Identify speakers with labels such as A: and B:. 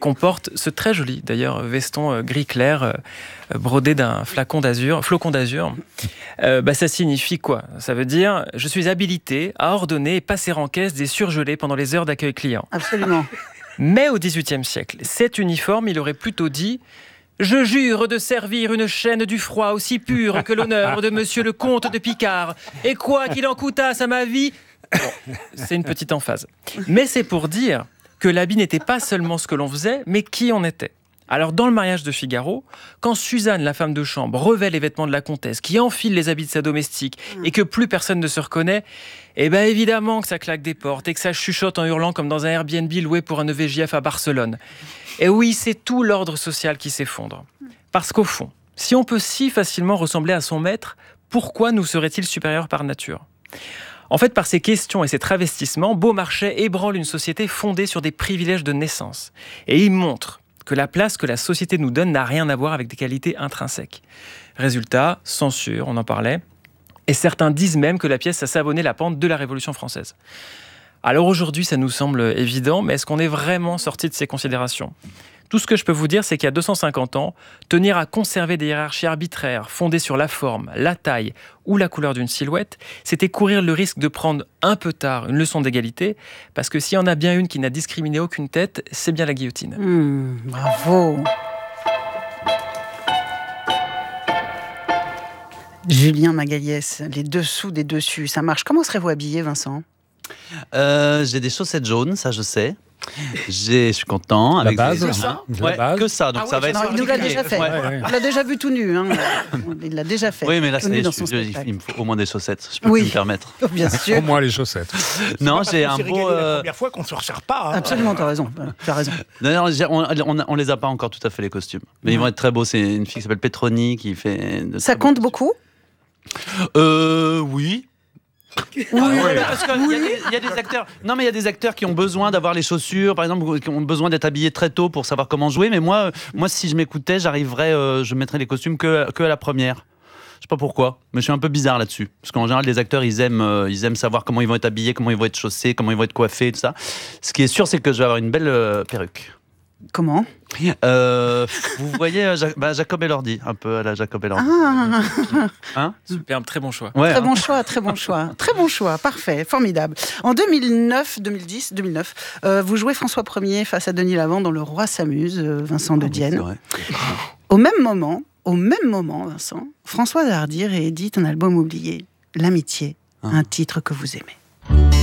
A: qu'on porte ce très joli, d'ailleurs, veston gris clair, brodé d'un flocon d'azur. Ça signifie quoi? Ça veut dire « Je suis habilité à ordonner et passer en caisse des surgelés pendant les heures d'accueil client ».
B: Absolument.
A: Mais au XVIIIe siècle, cet uniforme, il aurait plutôt dit « Je jure de servir une chaîne du froid aussi pure que l'honneur de monsieur le comte de Picard, et quoi qu'il en coûtasse à ma vie... » Bon, c'est une petite emphase. Mais c'est pour dire que l'habit n'était pas seulement ce que l'on faisait, mais qui on était. Alors, dans le mariage de Figaro, quand Suzanne, la femme de chambre, revêt les vêtements de la comtesse, qui enfile les habits de sa domestique, et que plus personne ne se reconnaît, eh bien évidemment que ça claque des portes, et que ça chuchote en hurlant comme dans un Airbnb loué pour un EVJF à Barcelone. Et oui, c'est tout l'ordre social qui s'effondre. Parce qu'au fond, si on peut si facilement ressembler à son maître, pourquoi nous serait-il supérieur par nature ? En fait, par ces questions et ces travestissements, Beaumarchais ébranle une société fondée sur des privilèges de naissance. Et il montre que la place que la société nous donne n'a rien à voir avec des qualités intrinsèques. Résultat, censure, on en parlait, et certains disent même que la pièce a savonné la pente de la Révolution française. Alors aujourd'hui, ça nous semble évident, mais est-ce qu'on est vraiment sorti de ces considérations ? Tout ce que je peux vous dire, c'est qu'il y a 250 ans, tenir à conserver des hiérarchies arbitraires fondées sur la forme, la taille ou la couleur d'une silhouette, c'était courir le risque de prendre un peu tard une leçon d'égalité, parce que s'il y en a bien une qui n'a discriminé aucune tête, c'est bien la guillotine.
B: Bravo. Julien Magalhães, les dessous des dessus, ça marche. Comment serez-vous habillé, Vincent ?
C: J'ai des chaussettes jaunes, ça je sais. Je suis content. Avec
D: base,
C: des...
B: ça
C: que ça. Donc ça va être.
B: Non, il nous l'a déjà fait.
D: Ouais.
B: Il l'a déjà vu tout nu. Hein. Il l'a déjà fait.
C: Oui, mais là,
B: tout nu dans son spectacle.
C: il me faut au moins des chaussettes. Je peux plus me permettre.
B: Bien sûr.
D: Au moins les chaussettes.
C: Non, j'ai un beau.
E: La première fois qu'on se resserre pas. Hein.
B: Absolument, t'as raison.
C: D'ailleurs, on les a pas encore tout à fait les costumes, mais ils vont être très beaux. C'est une fille qui s'appelle Petroni qui fait.
B: Ça compte beaucoup ?
C: Oui. Parce qu'il y a des acteurs. Non, mais il y a des acteurs qui ont besoin d'avoir les chaussures, par exemple, qui ont besoin d'être habillés très tôt pour savoir comment jouer. Mais moi, si je m'écoutais, je mettrais les costumes que à la première. Je sais pas pourquoi, mais je suis un peu bizarre là-dessus. Parce qu'en général, les acteurs, ils aiment savoir comment ils vont être habillés, comment ils vont être chaussés, comment ils vont être coiffés, tout ça. Ce qui est sûr, c'est que je vais avoir une belle perruque.
B: Comment ?
C: Vous voyez Jacob Elordi, un peu à la Jacob Elordi.
A: Superbe, très bon choix.
C: Ouais,
B: Très bon choix. Très bon choix, parfait, formidable. En 2009, vous jouez François Ier face à Denis Lavant dans Le Roi s'amuse, Vincent de Dienne. Au même moment, Vincent, Françoise Hardy réédite un album oublié, L'Amitié, un titre que vous aimez.